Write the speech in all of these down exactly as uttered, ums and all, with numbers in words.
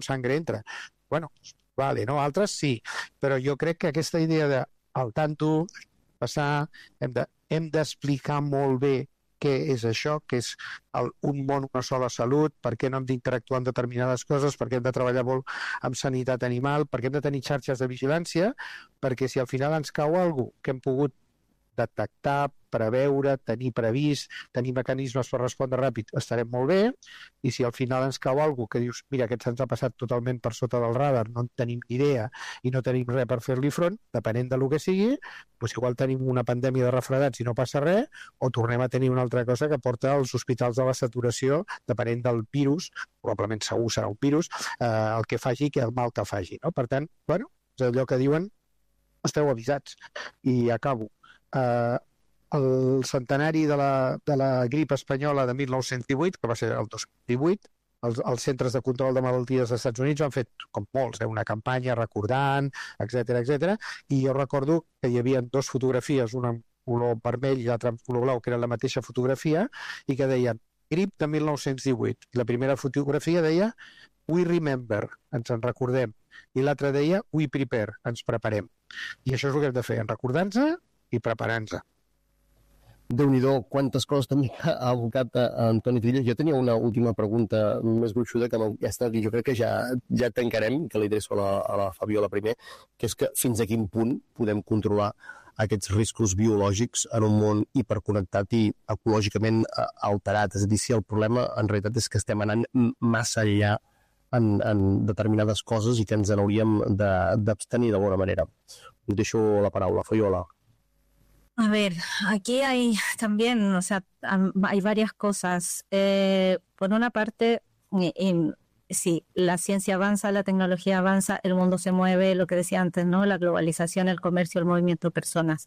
sangre entra. Bueno, vale, no? Altres sí, però jo crec que aquesta idea de al tanto, passar, hem de, hem d'explicar molt bé què és això, que és el, un món, una sola salut, per què no hem d'interactuar en determinades coses, per què hem de treballar molt amb sanitat animal, per què hem de tenir xarxes de vigilància, perquè si al final ens cau alguna cosa que hem pogut detectar, preveure, tenir previst, tenir mecanismes per respondre ràpid, estarem molt bé, i si al final ens cau alguna cosa que dius, mira, aquest se'ns ha passat totalment per sota del radar, no en tenim ni idea i no tenim res per fer-li front, depenent del que sigui, doncs igual tenim una pandèmia de refredats i no passa res, o tornem a tenir una altra cosa que porta als hospitals de la saturació, depenent del virus, probablement segur serà un virus, eh, el que faci, que el mal que faci, no? Per tant, bueno, és allò que diuen, esteu avisats. I acabo. Uh, el centenari de la, de la grip espanyola de mil nou-cents divuit, que va ser el dos mil divuit, els, els centres de control de malalties dels Estats Units han fet, com molts, eh, una campanya recordant, etcètera, etcètera, i jo recordo que hi havia dues fotografies, una en color vermell i l'altra en color blau, que era la mateixa fotografia, i que deien grip de mil nou-cents divuit. I la primera fotografia deia We remember, ens en recordem, i l'altra deia We prepare, ens preparem. I això és el que hem de fer, recordar-nos i preparant-se. Déu-n'hi-do, quantes coses també ha abocat a Antoni Trilles. Jo tenia una última pregunta més gruixuda, que aquesta jo crec que ja, ja tancarem, que l'adreço a la, a la Fabiola primer, que és que fins a quin punt podem controlar aquests riscos biològics en un món hiperconnectat i ecològicament alterat. És a dir, si el problema en realitat és que estem anant massa enllà en, en determinades coses i que ens n'hauríem d'abstenir d'alguna manera. Us deixo la paraula, Fabiola. A ver, aquí hay también, o sea, hay varias cosas. Eh, por una parte, eh, eh, sí, la ciencia avanza, la tecnología avanza, el mundo se mueve, lo que decía antes, ¿no? La globalización, el comercio, el movimiento de personas.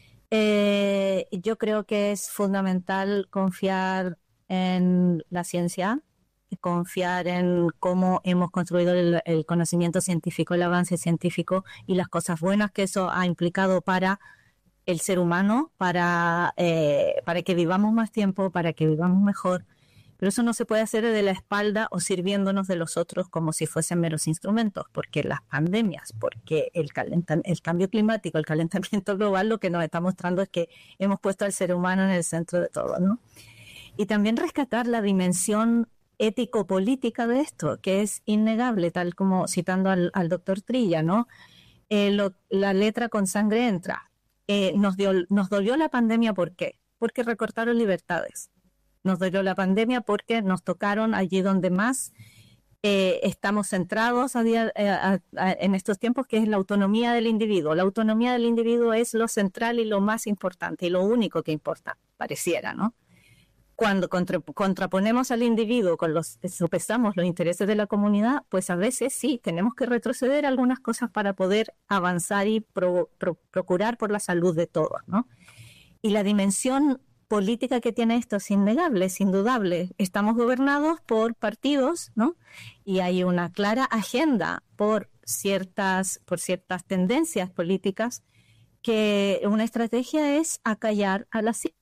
Eh, yo creo que es fundamental confiar en la ciencia, confiar en cómo hemos construido el, el conocimiento científico, el avance científico y las cosas buenas que eso ha implicado para el ser humano, para, eh, para que vivamos más tiempo, para que vivamos mejor. Pero eso no se puede hacer de la espalda o sirviéndonos de los otros como si fuesen meros instrumentos, porque las pandemias, porque el, calenta- el cambio climático, el calentamiento global, lo que nos está mostrando es que hemos puesto al ser humano en el centro de todo, ¿no? Y también rescatar la dimensión ético-política de esto, que es innegable, tal como citando al, al doctor Trilla, ¿no? Eh, lo, la letra con sangre entra. Eh, nos, dio, nos dolió la pandemia, ¿por qué? Porque recortaron libertades. Nos dolió la pandemia porque nos tocaron allí donde más eh, estamos centrados a día, eh, a, a, en estos tiempos, que es la autonomía del individuo. La autonomía del individuo es lo central y lo más importante y lo único que importa, pareciera, ¿no? Cuando contra, contraponemos al individuo con los, sopesamos los intereses de la comunidad, pues a veces sí, tenemos que retroceder algunas cosas para poder avanzar y pro, pro, procurar por la salud de todos, ¿no? Y la dimensión política que tiene esto es innegable, es indudable. Estamos gobernados por partidos, ¿no? Y hay una clara agenda por ciertas, por ciertas tendencias políticas, que una estrategia es acallar a la ciencia.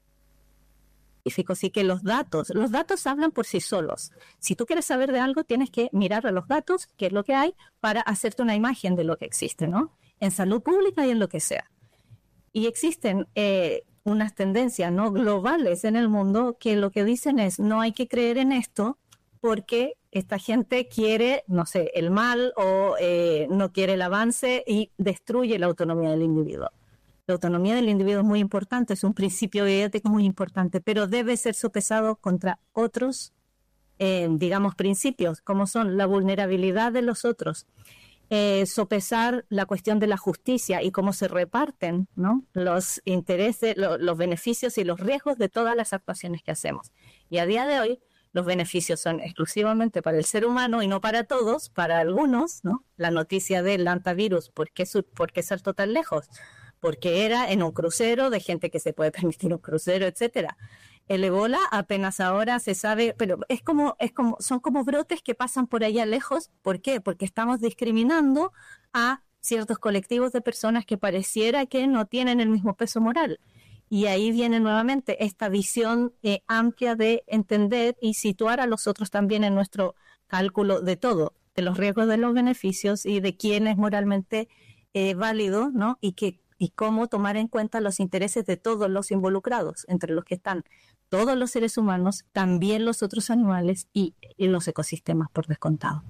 Así que los datos, los datos hablan por sí solos. Si tú quieres saber de algo, tienes que mirar a los datos, qué es lo que hay, para hacerte una imagen de lo que existe, ¿no? En salud pública y en lo que sea. Y existen eh, unas tendencias, ¿no?, globales en el mundo que lo que dicen es no hay que creer en esto porque esta gente quiere, no sé, el mal o eh, no quiere el avance y destruye la autonomía del individuo. La autonomía del individuo es muy importante, es un principio ético muy importante, pero debe ser sopesado contra otros, eh, digamos, principios, como son la vulnerabilidad de los otros, eh, sopesar la cuestión de la justicia y cómo se reparten, ¿no?, los intereses, lo, los beneficios y los riesgos de todas las actuaciones que hacemos. Y a día de hoy, los beneficios son exclusivamente para el ser humano y no para todos, para algunos, ¿no? La noticia del antivirus, ¿por qué, por qué saltó tan lejos? Porque era en un crucero de gente que se puede permitir un crucero, etcétera. El ébola apenas ahora se sabe, pero es como, es como, son como brotes que pasan por allá lejos. ¿Por qué? Porque estamos discriminando a ciertos colectivos de personas que pareciera que no tienen el mismo peso moral. Y ahí viene nuevamente esta visión eh, amplia de entender y situar a los otros también en nuestro cálculo de todo. de los riesgos, de los beneficios y de quién es moralmente eh, válido, ¿no? Y, que, y cómo tomar en cuenta los intereses de todos los involucrados, entre los que están todos los seres humanos, también los otros animales y, y los ecosistemas, por descontado.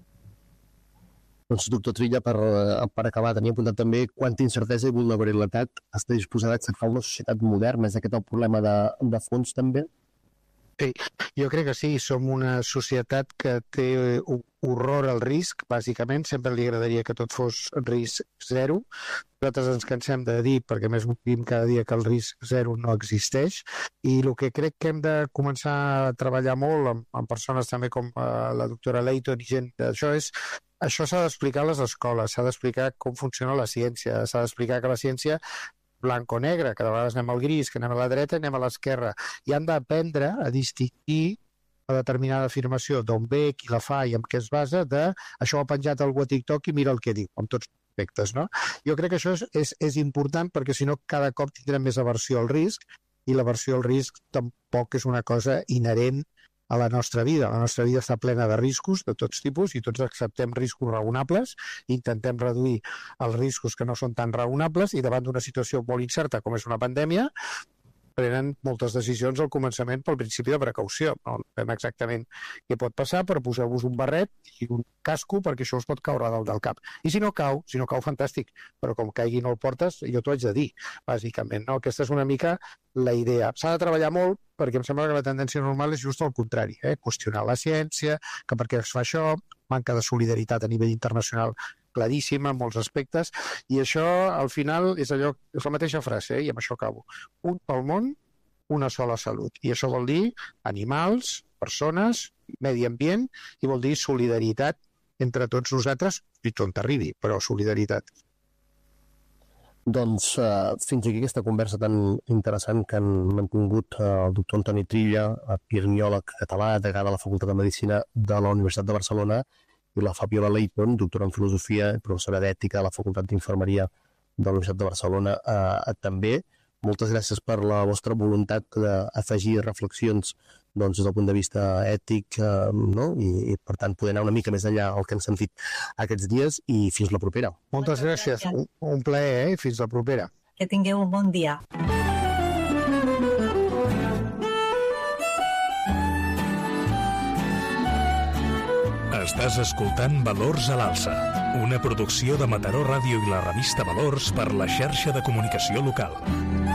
Doncs, doctor Trilla, per, per acabar, tenia apuntat també quanta incertesa i vulnerabilitat està disposada a acceptar una societat moderna. És aquest el problema de, de fons, també? Sí, jo crec que sí. Som una societat que té horror al risc, bàsicament. Sempre li agradaria que tot fos risc zero. Nosaltres ens cansem de dir, perquè més vivim cada dia, que el risc zero no existeix. I el que crec que hem de començar a treballar molt amb, amb persones també com uh, la doctora Leighton i gent d'això és això s'ha d'explicar a les escoles, s'ha d'explicar com funciona la ciència, s'ha d'explicar que la ciència blanc o negre, que de vegades anem al gris, que anem a la dreta i anem a l'esquerra, i han d'aprendre a distingir una determinada afirmació d'on ve, qui la fa i en què es basa, de això ho ha penjat algú a TikTok i mira el que diu, amb tots els aspectes, no? Jo crec que això és, és, és important perquè si no cada cop tindrem més aversió al risc i l'aversió al risc tampoc és una cosa inherent a la nostra vida. La nostra vida està plena de riscos de tots tipus i tots acceptem riscos raonables, intentem reduir els riscos que no són tan raonables i davant d'una situació molt incerta com és una pandèmia prenen moltes decisions al començament pel principi de precaució. No sabem exactament què pot passar, però poseu-vos un barret i un casco perquè això us pot caure dalt del cap. I si no cau, si no cau, fantàstic, però com caigui no el portes, jo t'ho haig de dir, bàsicament. No? Aquesta és una mica la idea. S'ha de treballar molt perquè em sembla que la tendència normal és just al contrari, eh? Qüestionar la ciència, que per què es fa això, manca de solidaritat a nivell internacional claríssima en molts aspectes, i això al final és allò, és la mateixa frase, eh? I amb això acabo. Un pel món, una sola salut. I això vol dir animals, persones, medi ambient, i vol dir solidaritat entre tots nosaltres, i on t'arribi, però solidaritat. Doncs uh, fins aquí aquesta conversa tan interessant que han mantingut uh, el doctor Antoni Trilla, epidemiòleg català, degà de la Facultat de Medicina de la Universitat de Barcelona, i la Fabiola Leighton, doctora en Filosofia i professora d'Ètica a la Facultat d'Infermeria de la Universitat de Barcelona, eh, també. Moltes gràcies per la vostra voluntat d'afegir reflexions doncs, des del punt de vista ètic, eh, no? I, i per tant poder anar una mica més enllà del que hem sentit aquests dies, i fins la propera. Moltes gràcies, un, un plaer, eh? Fins la propera. Que tingueu un bon dia. Estàs escoltant Valors a l'Alça, una producció de Mataró Ràdio i la revista Valors per la xarxa de comunicació local.